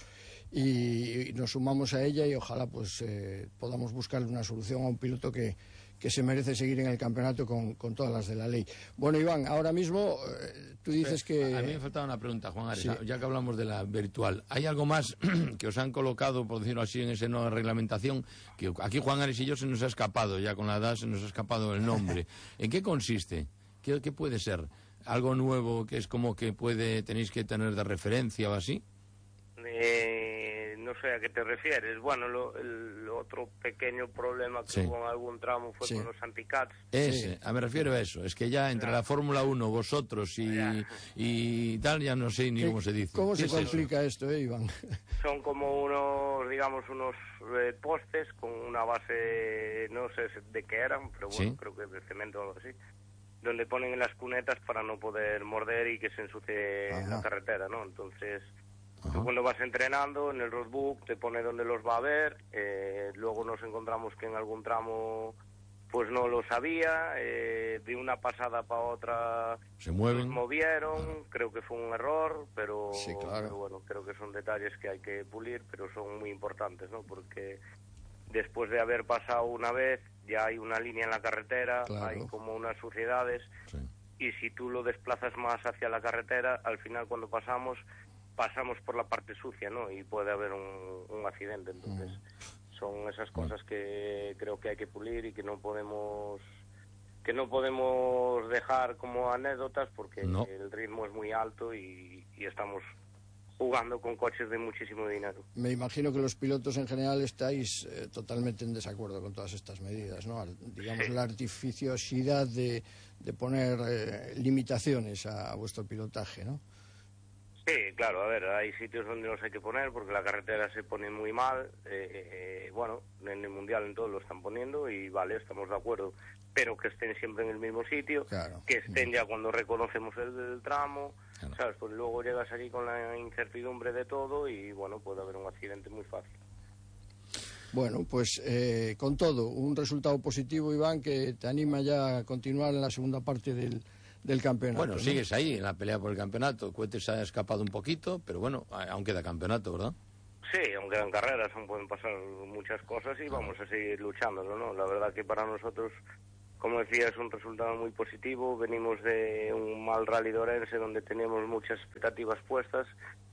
y nos sumamos a ella y ojalá pues eh, podamos buscarle una solución a un piloto que, que se merece seguir en el campeonato con, con todas las de la ley. Bueno, Iván, ahora mismo eh, tú dices que... A mí me faltaba una pregunta, Juan Ares, sí. ya que hablamos de la virtual. ¿Hay algo más que os han colocado, por decirlo así, en esa nueva reglamentación? Que aquí Juan Ares y yo se nos ha escapado, ya con la edad se nos ha escapado el nombre. ¿En qué consiste? ¿Qué, qué puede ser? ¿Algo nuevo que es como que puede tenéis que tener de referencia o así? Eh, no sé a qué te refieres. Bueno, lo, el otro pequeño problema que sí. hubo en algún tramo fue sí. con los anticats. Ese, sí. Me refiero a eso. Es que ya entre ya. la Fórmula uno, vosotros y, y tal, ya no sé ni cómo se dice. ¿Cómo se complica esto, eh, Iván? Son como unos, digamos, unos eh, postes con una base, no sé de qué eran, pero bueno, ¿sí? creo que de cemento o algo así, donde ponen en las cunetas para no poder morder y que se ensucie Ajá. la carretera, ¿no? Entonces... Tú cuando vas entrenando, en el roadbook te pone dónde los va a ver, eh, luego nos encontramos que en algún tramo pues no lo sabía, eh, de una pasada para otra se mueven, nos movieron, claro. creo que fue un error, pero, sí, claro. pero bueno, creo que son detalles que hay que pulir, pero son muy importantes, ¿no? Porque después de haber pasado una vez, ya hay una línea en la carretera, claro. hay como unas suciedades, sí. y si tú lo desplazas más hacia la carretera, al final cuando pasamos... pasamos por la parte sucia, ¿no? Y puede haber un, un accidente. Entonces, mm. son esas cosas que creo que hay que pulir y que no podemos que no podemos dejar como anécdotas porque no. el ritmo es muy alto y, y estamos jugando con coches de muchísimo dinero. Me imagino que los pilotos en general estáis eh, totalmente en desacuerdo con todas estas medidas, ¿no? Digamos, sí. la artificiosidad de, de poner eh, limitaciones a, a vuestro pilotaje, ¿no? Sí, claro, a ver, hay sitios donde los hay que poner porque la carretera se pone muy mal, eh, eh, bueno, en el Mundial en todo lo están poniendo y vale, estamos de acuerdo, pero que estén siempre en el mismo sitio, claro. que estén ya cuando reconocemos el, el tramo, claro. ¿sabes? Pues luego llegas allí con la incertidumbre de todo y bueno, puede haber un accidente muy fácil. Bueno, pues eh, con todo, un resultado positivo, Iván, que te anima ya a continuar en la segunda parte del, del campeonato. Bueno, ¿no? sigues ahí en la pelea por el campeonato. Cohete se ha escapado un poquito, pero bueno, aún queda campeonato, ¿verdad? Sí, aún quedan carreras, aún pueden pasar muchas cosas y vamos a seguir luchándolo, ¿no? La verdad que para nosotros, como decía, es un resultado muy positivo. Venimos de un mal Rally de Orense donde teníamos muchas expectativas puestas.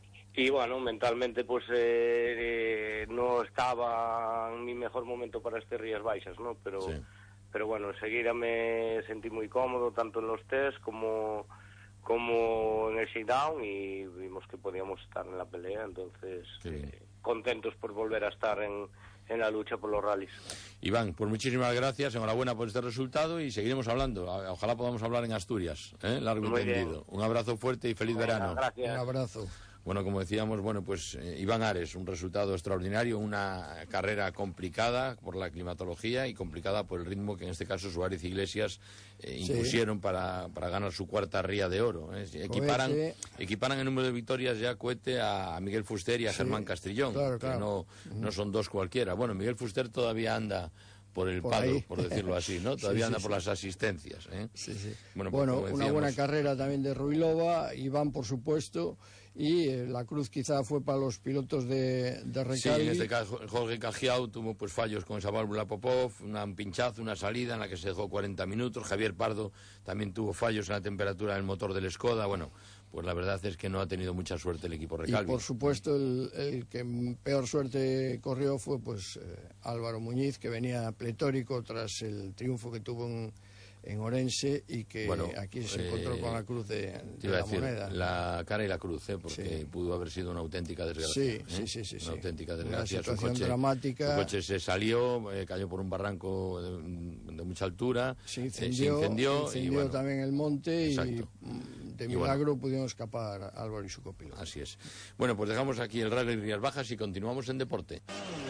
Y bueno, mentalmente pues eh, eh, no estaba en mi mejor momento para este Rías Baixas, ¿no? Pero, sí. pero bueno, enseguida me sentí muy cómodo, tanto en los test como, como en el shakedown, y vimos que podíamos estar en la pelea, entonces sí. eh, contentos por volver a estar en, en la lucha por los rallies. Iván, pues muchísimas gracias, enhorabuena por este resultado y seguiremos hablando. Ojalá podamos hablar en Asturias, ¿eh? Largo y tendido. Un abrazo fuerte y feliz Bueno, verano. Gracias. Un abrazo. Bueno, como decíamos, bueno, pues eh, Iván Ares, un resultado extraordinario, una carrera complicada por la climatología y complicada por el ritmo que en este caso Suárez y Iglesias eh, impusieron sí. para, para ganar su cuarta ría de oro. ¿eh? Equiparan, equiparan el número de victorias ya Cohete a, a Miguel Fuster y a sí. Germán Castrillón, claro, que claro. no, no son dos cualquiera. Bueno, Miguel Fuster todavía anda por el por palo, ahí. por decirlo así, ¿no? Todavía sí, anda sí, por sí. las asistencias. ¿eh? Sí, sí. Bueno, bueno pues, una buena carrera también de Ruilova, Iván, por supuesto, y eh, la cruz quizá fue para los pilotos de, de Recalvi. Sí, en este caso Jorge Cajiao tuvo pues fallos con esa válvula Popov, una, un pinchazo, una salida en la que se dejó cuarenta minutos. Javier Pardo también tuvo fallos en la temperatura del motor del Skoda. Bueno, pues la verdad es que no ha tenido mucha suerte el equipo Recalvi. Y por supuesto el, el que peor suerte corrió fue pues eh, Álvaro Muñiz, que venía pletórico tras el triunfo que tuvo en, en Orense y que bueno, aquí se eh, encontró con la cruz de, de la decir, moneda. La cara y la cruz, ¿eh? Porque sí. pudo haber sido una auténtica desgracia. Sí, ¿eh? sí, sí, sí. Una sí. auténtica desgracia. Una situación su coche, dramática. Su coche se salió, eh, cayó por un barranco de, de mucha altura, se incendió, eh, se incendió, incendió y bueno, también el monte exacto. y de milagro y bueno, pudieron escapar Álvaro y su copiloto. Así es. Bueno, pues dejamos aquí el Rally Rías Bajas y continuamos en deporte.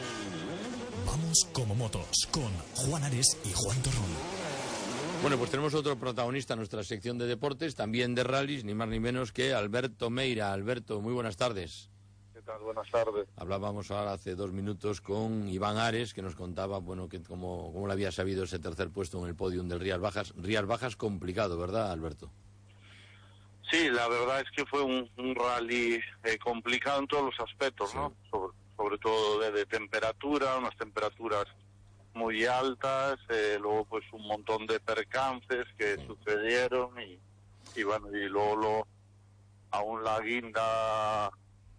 Vamos como motos con Juan Ares y Juan Torrón. Bueno, pues tenemos otro protagonista en nuestra sección de deportes, también de rallies, ni más ni menos que Alberto Meira. Alberto, muy buenas tardes. ¿Qué tal? Buenas tardes. Hablábamos ahora hace dos minutos con Iván Ares, que nos contaba, bueno, que cómo, cómo le había sabido ese tercer puesto en el podium del Rías Bajas. Rías Bajas complicado, ¿verdad, Alberto? Sí, la verdad es que fue un, un rally eh, complicado en todos los aspectos, sí. ¿no? Sobre, sobre todo de, de temperatura, unas temperaturas muy altas, eh, luego pues un montón de percances que sí. sucedieron y, y bueno, y luego lo, aún la guinda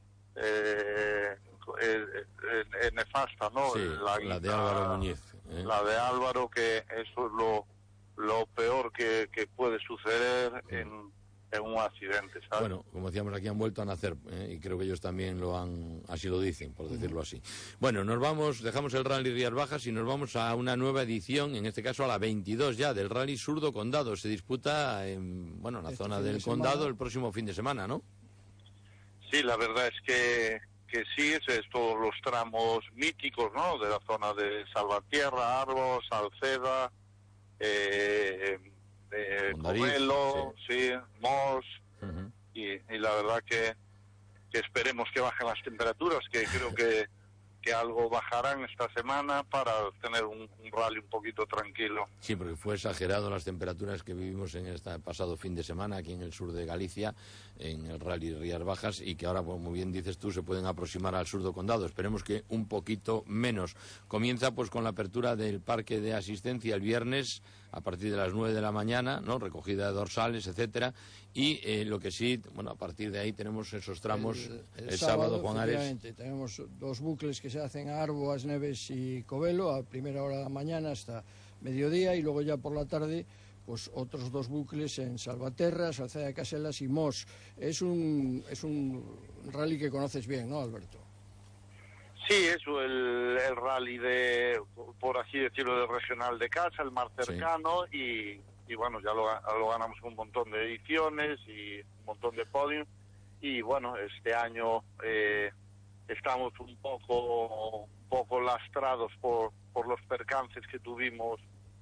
eh, eh, eh, nefasta, ¿no? Sí, la, guinda, la de Álvaro Muñiz. ¿eh? La de Álvaro, que eso es lo, lo peor que, que puede suceder sí. en en un accidente, ¿sabes? Bueno, como decíamos, aquí han vuelto a nacer, ¿eh? Y creo que ellos también lo han, así lo dicen, por decirlo así. Bueno, nos vamos, dejamos el Rally Rías Bajas y nos vamos a una nueva edición, en este caso a la veintidós ya, del Rally Surdo Condado. Se disputa en, bueno, en la este zona del de Condado el próximo fin de semana, ¿no? Sí, la verdad es que, que sí, es, es todos los tramos míticos, ¿no? De la zona de Salvatierra, Arbos, Salceda, eh... Eh, Covelo, sí, sí Mos, uh-huh. y, y la verdad que, que esperemos que bajen las temperaturas, que creo que, que algo bajarán esta semana para tener un, un rally un poquito tranquilo. Sí, porque fue exagerado las temperaturas que vivimos en este pasado fin de semana aquí en el sur de Galicia, en el Rally Rías Bajas, y que ahora, como bien dices tú, se pueden aproximar al Surdo Condado. Esperemos que un poquito menos. Comienza pues con la apertura del parque de asistencia el viernes a partir de las nueve de la mañana, ¿no? Recogida de dorsales, etcétera, y eh, lo que sí, bueno, a partir de ahí tenemos esos tramos el, el, el sábado, Juan Ares. Tenemos dos bucles que se hacen a Arbo, As Neves y Covelo a primera hora de la mañana hasta mediodía, y luego ya por la tarde pues otros dos bucles en Salvaterra, Salceda de Caselas y Mos. Es un, es un rally que conoces bien, ¿no, Alberto? Sí, eso, el, el rally de, por así decirlo, del regional de casa, el más cercano, sí. y, y bueno, ya lo, lo ganamos con un montón de ediciones y un montón de podios, y bueno, este año eh, estamos un poco, un poco lastrados por, por los percances que tuvimos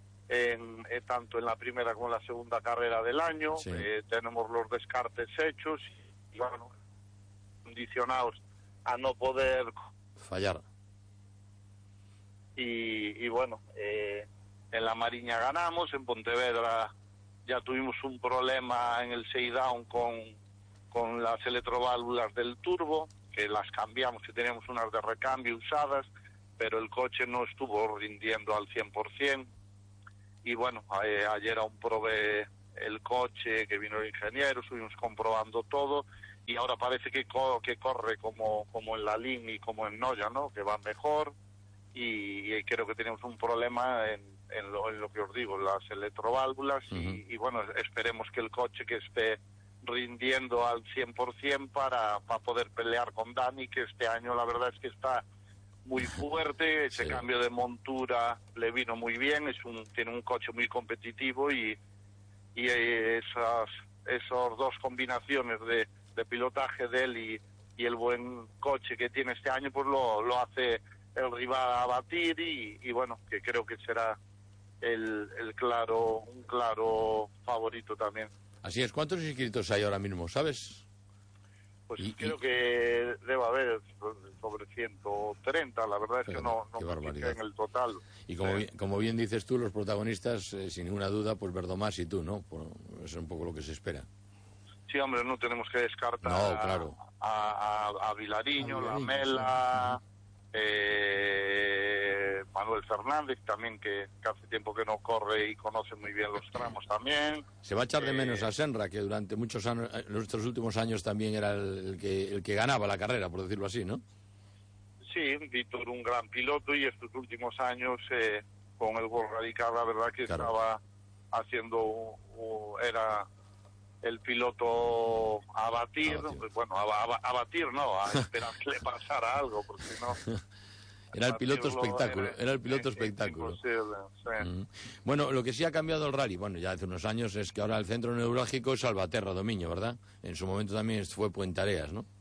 en, eh, tanto en la primera como en la segunda carrera del año, sí. eh, tenemos los descartes hechos, y bueno, condicionados a no poder fallar. y, y bueno, eh, en la Mariña ganamos, en Pontevedra ya tuvimos un problema en el shakedown con, con las electroválvulas del turbo, que las cambiamos, que teníamos unas de recambio usadas, pero el coche no estuvo rindiendo al cien por ciento. Y bueno, eh, ayer aún probé el coche, que vino el ingeniero, estuvimos comprobando todo, y ahora parece que, co que corre como, como en la Lin y como en Noya, ¿no? Que va mejor, y, y creo que tenemos un problema en, en, lo, en lo que os digo, las electroválvulas, uh-huh. y, y bueno, esperemos que el coche que esté rindiendo al cien por ciento para, para poder pelear con Dani, que este año la verdad es que está muy fuerte, ese sí. cambio de montura le vino muy bien, es un tiene un coche muy competitivo, y, y esas, esas dos combinaciones de, de pilotaje de él y, y el buen coche que tiene este año, pues lo, lo hace el rival a batir, y, y bueno, que creo que será el, el claro un claro favorito también. Así es. ¿Cuántos inscritos hay ahora mismo, sabes? Pues y, creo y... que debe haber sobre ciento treinta, la verdad es Fíjate, que no, no me fijé en el total. Y como, sí. bien, como bien dices tú, los protagonistas, eh, sin ninguna duda, pues Verdomás y tú, ¿no? Por, es un poco lo que se espera. Sí, hombre, no tenemos que descartar no, claro. a, a, a Vilariño, a la Mela, sí. eh, Manuel Fernández también, que, que hace tiempo que no corre y conoce muy bien los tramos también. Se va a echar de menos eh, a Senra, que durante muchos años, nuestros últimos años también era el, el que el que ganaba la carrera, por decirlo así, ¿no? Sí, Víctor, un gran piloto, y estos últimos años eh, con el World Radical, la verdad que claro. estaba haciendo, uh, era el piloto a batir, a batir. bueno, a, a, a batir no, a esperar que le pasara algo, porque no... Era el piloto espectáculo, era, era el piloto es, espectáculo. Es sí. mm. Bueno, lo que sí ha cambiado el rally, bueno, ya hace unos años, es que ahora el centro neurálgico es Salvaterra, Domiño, ¿verdad? En su momento también fue Puentareas, ¿no?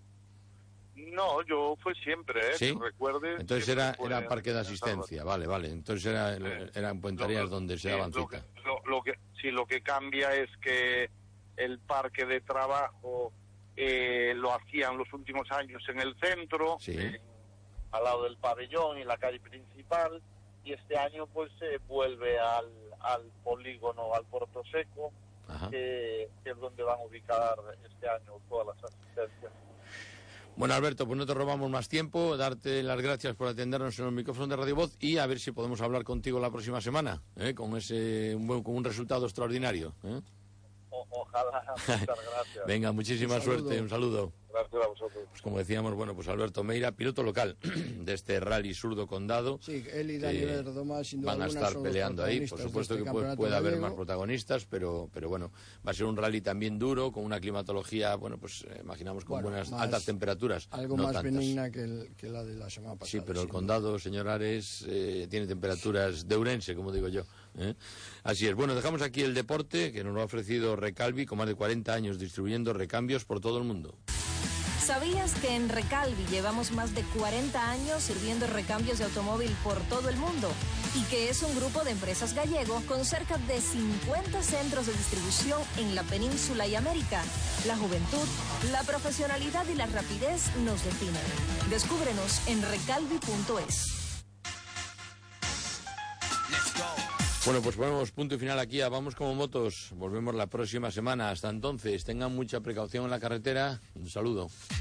No, yo fue siempre, ¿eh? ¿Sí? Que recuerde, entonces era, era parque de asistencia, vale, vale. Entonces era, sí. era en Puentareas lo, donde se sí, daban cita. Lo, lo que, sí, lo que cambia es que el parque de trabajo eh, lo hacían los últimos años en el centro, sí. eh, al lado del pabellón y la calle principal, y este año pues se eh, vuelve al, al polígono, al Puerto Seco, que, que es donde van a ubicar este año todas las asistencias. Bueno, Alberto, pues no te robamos más tiempo, darte las gracias por atendernos en el micrófono de Radio Voz, y a ver si podemos hablar contigo la próxima semana, ¿eh? con ese un buen, con un resultado extraordinario. ¿eh? O, ojalá, muchas gracias. Venga, muchísima un suerte, un saludo. Gracias a vosotros. Pues como decíamos, bueno, pues Alberto Meira, piloto local de este Rally Surdo Condado. Sí, él y Daniel Verdomás, sin duda van a estar peleando ahí. Por supuesto este que puede, puede haber más protagonistas, pero pero bueno, va a ser un rally también duro, con una climatología, bueno, pues eh, imaginamos con bueno, buenas más, altas temperaturas. Algo no más tantas. benigna que, el, que la de la semana pasada. Sí, pero sí, el condado, señor Ares, eh, tiene temperaturas de Ourense, como digo yo. ¿eh? Así es. Bueno, dejamos aquí el deporte, que nos lo ha ofrecido Recalvi, con más de cuarenta años distribuyendo recambios por todo el mundo. ¿Sabías que en Recalvi llevamos más de cuarenta años sirviendo recambios de automóvil por todo el mundo? Y que es un grupo de empresas gallego con cerca de cincuenta centros de distribución en la península y América. La juventud, la profesionalidad y la rapidez nos definen. Descúbrenos en recalvi punto es. Bueno, pues ponemos punto y final aquí a Vamos como Motos. Volvemos la próxima semana. Hasta entonces, tengan mucha precaución en la carretera. Un saludo.